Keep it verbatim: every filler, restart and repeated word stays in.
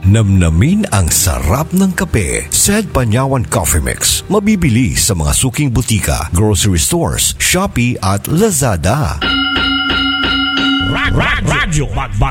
Namnamin ang sarap ng kape. Sed Panyawan Coffee Mix. Mabibili sa mga suking butika, grocery stores, Shopee at Lazada. Radyo Badbad